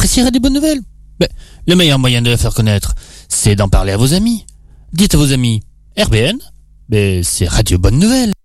appréciez Radio Bonne Nouvelle. Mais le meilleur moyen de la faire connaître, c'est d'en parler à vos amis. Dites à vos amis, RBN, c'est Radio Bonne Nouvelle.